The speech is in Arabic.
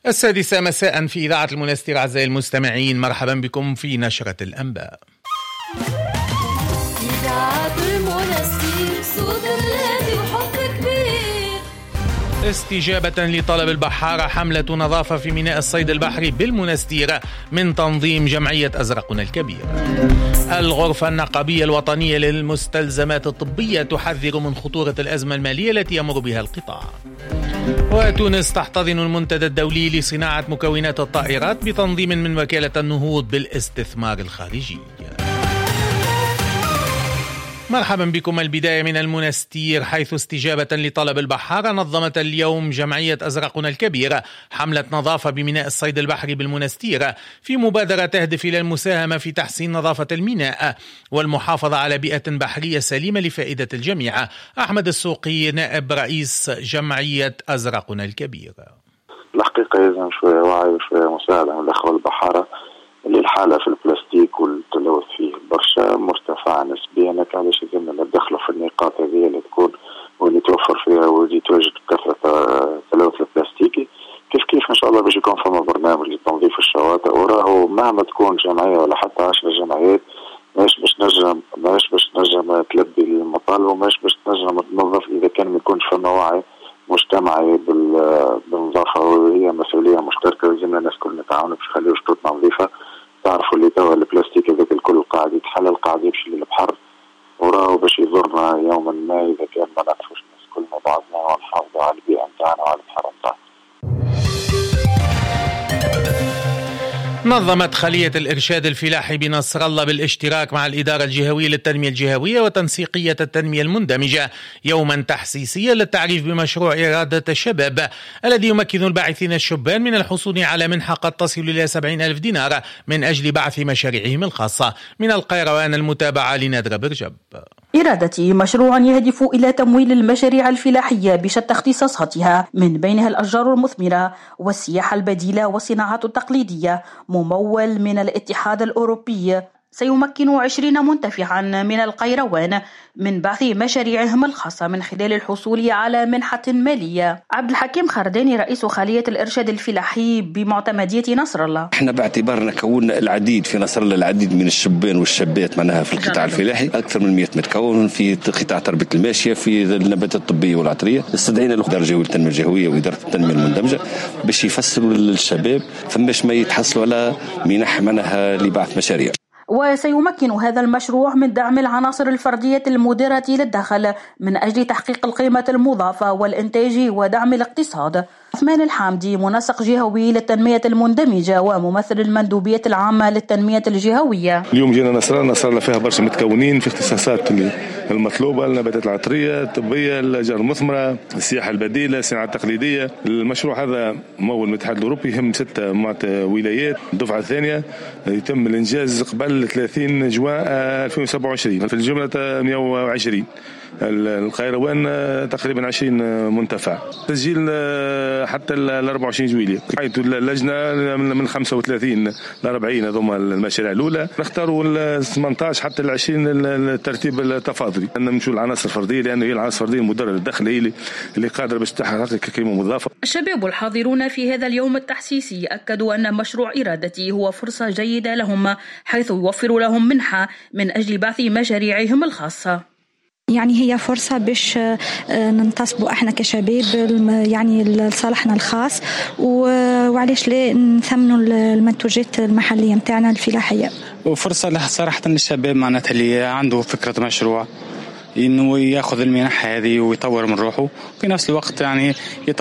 السادسة مساء في إذاعة المنستير. أعزائي المستمعين، مرحبا بكم في نشرة الأنباء. إذاعة المنستير، صوت الذي وحب كبير. استجابة لطلب البحارة، حملة نظافة في ميناء الصيد البحري بالمنستير من تنظيم جمعية أزرقنا الكبير. الغرفة النقابية الوطنية للمستلزمات الطبية تحذر من خطورة الأزمة المالية التي يمر بها القطاع. وتونس تحتضن المنتدى الدولي لصناعة مكونات الطائرات بتنظيم من وكالة النهوض بالاستثمار الخارجي. مرحبا بكم. البداية من المنستير، حيث استجابة لطلب البحارة نظمت اليوم جمعية أزرقنا الكبير حملة نظافة بميناء الصيد البحري بالمنستير في مبادرة تهدف إلى المساهمة في تحسين نظافة الميناء والمحافظة على بيئة بحرية سليمة لفائدة الجميع. أحمد السوقي، نائب رئيس جمعية أزرقنا الكبير. الحقيقة يلزم شوية وعي وشوية مساعدة من الأخوة البحارة اللي الحالة في البلاستيك والتلوث فيه برشا مرتفعة نسبيا، علاش لازمنا ندخلوا في النقاط هذه اللي تكون واللي توفر فيها واللي توجد كثرة التلوث البلاستيكي. كيف إن شاء الله باش يكون فما برنامج لتنظيف الشواطئ، وراهو مهما تكون جمعية ولا حتى 10 جمعيات ماش باش نجم تلبي المطالب، وماش باش تنجم تنظف إذا كان ما يكونش فما وعي مجتمعي بالنظافة، وهي مسؤولية مشتركة. لازم الناس كل نتعاون باش نخليو شطوطنا نظيفة. تعرفوا اللي توا البلاستيك هذاك الكل قاعد يتحلل، قاعد يمشي للبحر، وراهو باش يضرنا يوما ما إذا كان ما نعرفوش الناس كلنا بعضنا ونحافظوا على البيئة نتاعنا وعلى البحر نتاعنا. نظمت خلية الإرشاد الفلاحي بنصر الله بالاشتراك مع الإدارة الجهوية للتنمية الجهوية وتنسيقية التنمية المندمجة يوما تحسيسيا للتعريف بمشروع إرادة الشباب الذي يمكن الباعثين الشبان من الحصول على منحة قد تصل إلى 70,000 دينار من أجل بعث مشاريعهم الخاصة. من القيروان، المتابعة لنادرة برجب. إرادتي مشروع يهدف إلى تمويل المشاريع الفلاحية بشتى اختصاصاتها، من بينها الأشجار المثمرة والسياحة البديلة والصناعات التقليدية، ممول من الاتحاد الأوروبي. سيمكن 20 منتفعا من القيروان من بعث مشاريعهم الخاصة من خلال الحصول على منحة مالية. عبد الحكيم خرداني، رئيس خلية الإرشاد الفلاحي بمعتمدية نصر الله. احنا باعتبارنا كوننا العديد في نصر الله، العديد من الشبان والشابات معناها في القطاع الفلاحي، أكثر من 100 متكون في قطاع تربية الماشية، في النباتات الطبية والعطرية. استدعينا الإدارة الجهوية للتنمية الجهوية وإدارة التنمية المندمجة باش يفسروا للشباب فماش ما يتحصلوا على منح معناها لبعث مشاريع. وسيمكن هذا المشروع من دعم العناصر الفردية المديرة للدخل من أجل تحقيق القيمة المضافة والإنتاج ودعم الاقتصاد. عثمان الحامدي، منسق جهوي للتنمية المندمجة وممثل المندوبية العامة للتنمية الجهوية. اليوم جينا نصر الله فيها برشا متكونين في اختصاصات المطلوبة، النباتات العطرية، الطبية، الأشجار المثمرة، السياحة البديلة، الصناعة التقليدية. المشروع هذا ممول من الاتحاد الأوروبي، يهم 6 ولايات. الدفعة الثانية يتم الإنجاز قبل 30 جوان 2027. في الجملة 120. القيروان تقريبا 20 منتفع. تسجيل حتى 24 جويلية، حيث اللجنة من 35 ل 40 هذوما المشاريع الأولى. نختاروا 18 حتى 20 الترتيب التفاضلي. نمشوا العناصر الفردية، لأنه هي العناصر الفردية المدرة للدخل، هي اللي قادرة باش تحقق قيمة مضافة. الشباب الحاضرون في هذا اليوم التحسيسي أكدوا أن مشروع إرادتي هو فرصة جيدة لهم، حيث يوفر لهم منحة من أجل بعث مشاريعهم الخاصة. يعني هي فرصة باش ننتصبوا احنا كشباب يعني لصالحنا الخاص، وعليش لا نثمنوا المنتوجات المحلية متاعنا الفلاحية. وفرصة صراحة للشباب معناتها اللي عنده فكرة مشروع انه ياخذ المنحة هذه ويطور من روحه، في نفس الوقت يعني